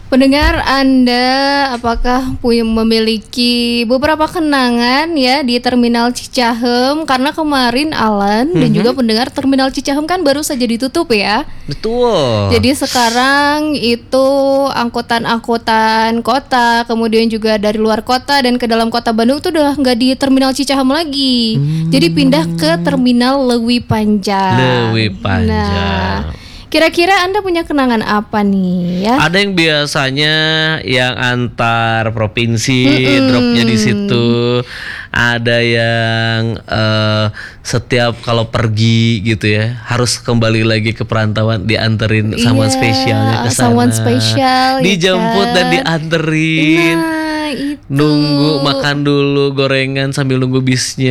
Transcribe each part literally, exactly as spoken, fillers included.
Pendengar Anda, apakah punya memiliki beberapa kenangan ya di Terminal Cicahem? Karena kemarin Alan mm-hmm. dan juga pendengar Terminal Cicahem kan baru saja ditutup ya. Betul. Jadi sekarang itu angkutan-angkutan kota, kemudian juga dari luar kota dan ke dalam kota Bandung itu udah nggak di Terminal Cicahem lagi. Hmm. Jadi pindah ke Terminal Leuwi Panjang. Leuwi Panjang. Nah, kira-kira Anda punya kenangan apa nih ya? Ada yang biasanya yang antar provinsi mm-mm. dropnya di situ. Ada yang uh, setiap kalau pergi gitu ya harus kembali lagi ke perantauan dianterin samuan yeah, spesialnya ke sana. Samuan spesial dijemput ya kan? Dan dianterin. Nah, itu. Nunggu makan dulu gorengan sambil nunggu bisnya.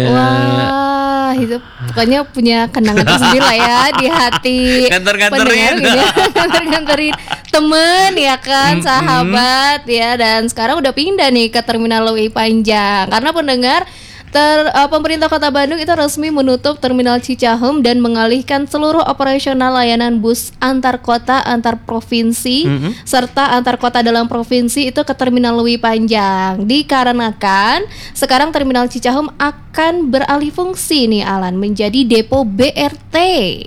Wah, itu pokoknya punya kenangan tersendiri lah ya di hati nganter-nganterin nganter-nganterin temen ya kan, sahabat mm-hmm. ya. Dan sekarang udah pindah nih ke Terminal Leuwi Panjang karena pendengar ter, uh, pemerintah Kota Bandung itu resmi menutup Terminal Cicahem dan mengalihkan seluruh operasional layanan bus antar kota, antar provinsi mm-hmm. serta antar kota dalam provinsi itu ke Terminal Leuwi Panjang. Dikarenakan sekarang Terminal Cicahem akan beralih fungsi nih Alan menjadi depo B R T.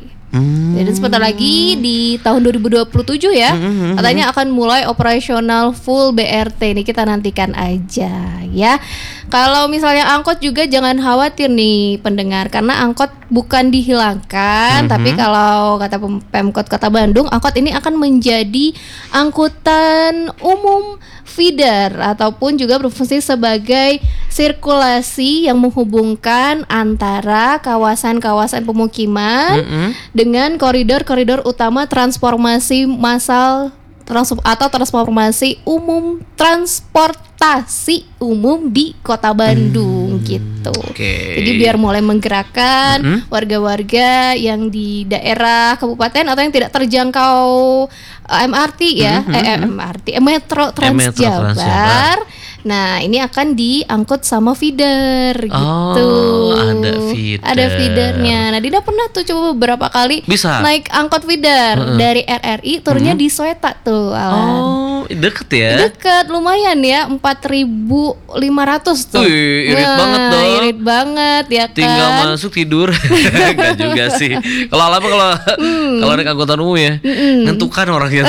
Hmm. Jadi sebentar lagi di tahun dua ribu dua puluh tujuh ya hmm, katanya akan mulai operasional full B R T. Nih kita nantikan aja ya. Kalau misalnya angkot juga jangan khawatir nih pendengar, karena angkot bukan dihilangkan, hmm. tapi kalau kata Pemkot Kota Bandung, angkot ini akan menjadi angkutan umum feeder ataupun juga berfungsi sebagai sirkulasi yang menghubungkan antara kawasan-kawasan pemukiman mm-hmm. dengan koridor-koridor utama transformasi massal trans- atau transformasi umum transportasi umum di Kota Bandung hmm, gitu. Okay. Jadi biar mulai menggerakkan mm-hmm. warga-warga yang di daerah kabupaten atau yang tidak terjangkau M R T ya, mm-hmm. eh, M R T, eh, Metro Transjabar. Nah, ini akan diangkut sama feeder gitu. Oh, ada feeder. Ada feedernya. Nah, Dina pernah tuh coba beberapa kali Bisa. naik angkot feeder uh-uh. dari R R I, turunnya uh-huh. di Sweta tuh, Alan. Oh, deket ya? Deket, lumayan ya, empat ribu lima ratus tuh. Wih, irit nah, banget dong. Irit banget ya kan. Tinggal masuk tidur. Enggak juga sih. Kalau apa kalau hmm. kalau naik angkutan umum ya, mm. ngantukan orangnya.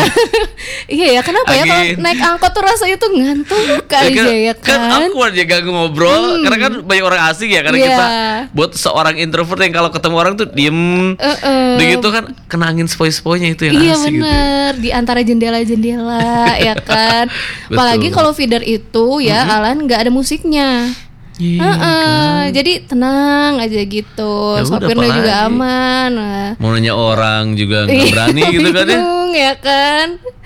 Iya ya, kenapa Agin. ya kalau naik angkot tuh rasanya tuh ngantuk aja ya, ya kan. Kan awkward ya gak ngobrol hmm. karena kan banyak orang asing ya, karena yeah. kita buat seorang introvert yang kalau ketemu orang tuh diem uh-uh. begitu kan kenangin sepoi-sepoinya itu yang iya, asik gitu. Iya bener, di antara jendela-jendela ya kan. Apalagi kalau feeder itu ya mm-hmm. Alan gak ada musiknya. Iya, uh-uh. kan. Jadi tenang aja gitu. Ya sopirnya juga aman. Nah. Mau nanya orang juga nggak berani gitu kan ya. Ya kan.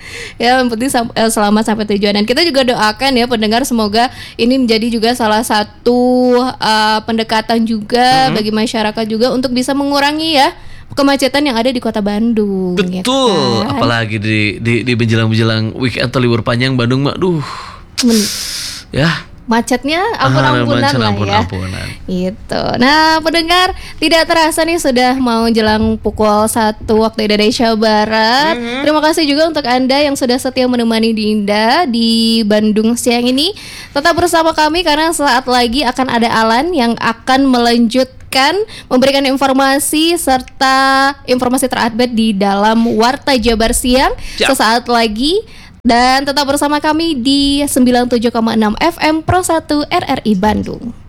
Ya yang penting sam- selamat sampai tujuan. Dan kita juga doakan ya pendengar, semoga ini menjadi juga salah satu uh, pendekatan juga mm-hmm. bagi masyarakat juga untuk bisa mengurangi ya kemacetan yang ada di Kota Bandung. Betul. Ya kan? Apalagi di di di menjelang-menjelang weekend atau libur panjang Bandung mah, duh. Men- ya. Macetnya ampun-ampunan ah, lah ampun, ya ampunan. Gitu. Nah pendengar, tidak terasa nih sudah mau jelang pukul satu waktu Indonesia Barat. mm-hmm. Terima kasih juga untuk Anda yang sudah setia menemani Dinda di Bandung siang ini. Tetap bersama kami karena saat lagi akan ada Alan yang akan melanjutkan memberikan informasi serta informasi terupdate di dalam Warta Jabar Siang ya. Sesaat lagi. Dan tetap bersama kami di sembilan puluh tujuh koma enam F M Pro satu R R I Bandung.